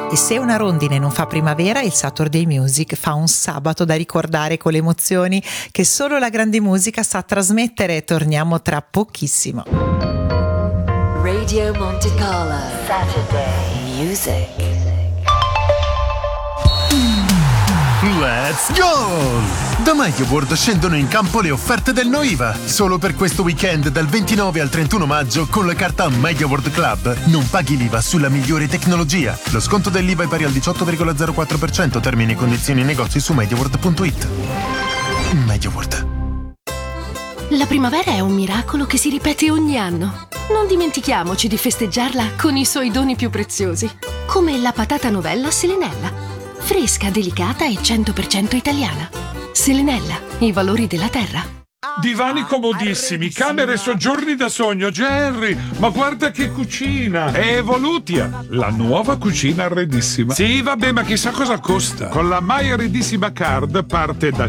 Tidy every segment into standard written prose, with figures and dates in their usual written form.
E se una rondine non fa primavera, il Saturday Music fa un sabato da ricordare con le emozioni che solo la grande musica sa trasmettere. Torniamo tra pochissimo. Radio Monte Carlo Saturday Music. Let's go! Da MediaWorld scendono in campo le offerte del no IVA. Solo per questo weekend dal 29 al 31 maggio con la carta MediaWorld Club non paghi l'IVA sulla migliore tecnologia. Lo sconto dell'IVA è pari al 18,04%. Termini e condizioni in negozi su MediaWorld.it. MediaWorld. La primavera è un miracolo che si ripete ogni anno. Non dimentichiamoci di festeggiarla con i suoi doni più preziosi, come la patata novella Selenella. Fresca, delicata e 100% italiana. Selenella, i valori della terra. Divani comodissimi, camere e soggiorni da sogno. Jerry, ma guarda che cucina! È Evolutia, la nuova cucina arredissima. Sì, vabbè, ma chissà cosa costa. Con la My Arredissima Card parte da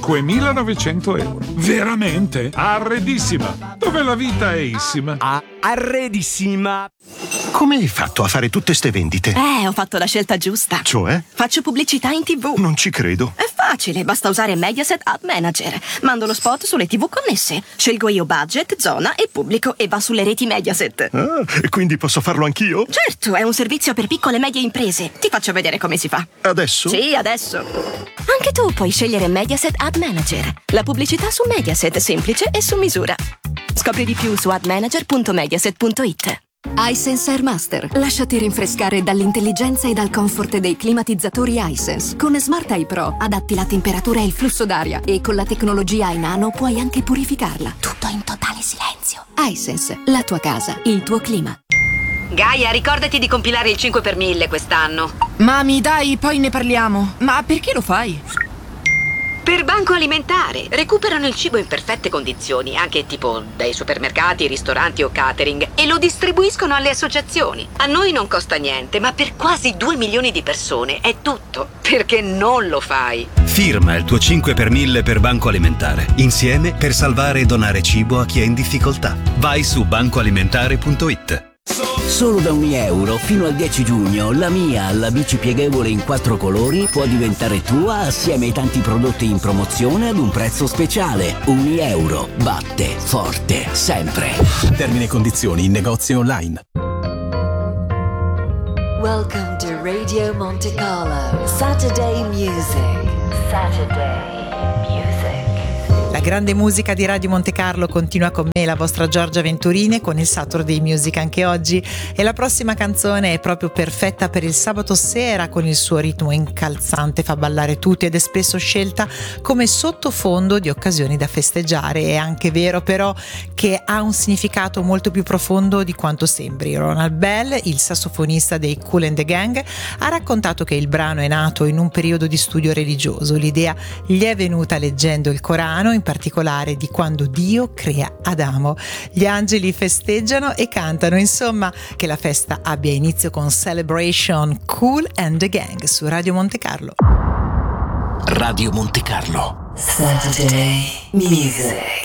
5.900 euro. Veramente? Arredissima, dove la vita è issima. Arredissima. Come hai fatto a fare tutte ste vendite? Ho fatto la scelta giusta. Cioè? Faccio pubblicità in TV. Non ci credo. È facile, basta usare Mediaset Ad Manager. Mando lo spot sulle TV connesse. Scelgo io budget, zona e pubblico e va sulle reti Mediaset. Ah, e quindi posso farlo anch'io? Certo, è un servizio per piccole e medie imprese. Ti faccio vedere come si fa. Adesso? Sì, adesso. Anche tu puoi scegliere Mediaset Ad Manager. La pubblicità su Mediaset, semplice e su misura. Scopri di più su admanager.mediaset.it. iSense Airmaster. Lasciati rinfrescare dall'intelligenza e dal comfort dei climatizzatori iSense. Con Smart Eye Pro adatti la temperatura e il flusso d'aria e con la tecnologia iNano puoi anche purificarla. Tutto in totale silenzio. iSense, la tua casa, il tuo clima. Gaia, ricordati di compilare il 5 per 1000 quest'anno. Mami, dai, poi ne parliamo. Ma perché lo fai? Per Banco Alimentare. Recuperano il cibo in perfette condizioni, anche tipo dai supermercati, ristoranti o catering, e lo distribuiscono alle associazioni. A noi non costa niente, ma per quasi 2 milioni di persone è tutto. Perché non lo fai? Firma il tuo 5 per 1000 per Banco Alimentare. Insieme per salvare e donare cibo a chi è in difficoltà. Vai su bancoalimentare.it. Solo da €1 fino al 10 giugno la mia, la bici pieghevole in 4 colori, può diventare tua assieme ai tanti prodotti in promozione ad un prezzo speciale. €1 batte forte sempre. Termini e condizioni in negozi online. Welcome to Radio Monte Carlo Saturday Music. Saturday Music. La grande musica di Radio Monte Carlo continua con me, la vostra Giorgia Venturini, con il Saturday Music anche oggi, e la prossima canzone è proprio perfetta per il sabato sera con il suo ritmo incalzante, fa ballare tutti ed è spesso scelta come sottofondo di occasioni da festeggiare. È anche vero però che ha un significato molto più profondo di quanto sembri. Ronald Bell, il sassofonista dei Kool and the Gang, ha raccontato che il brano è nato in un periodo di studio religioso. L'idea gli è venuta leggendo il Corano, in particolare di quando Dio crea Adamo. Gli angeli festeggiano e cantano, insomma che la festa abbia inizio con Celebration. Kool and the Gang su Radio Monte Carlo. Radio Monte Carlo Saturday Music.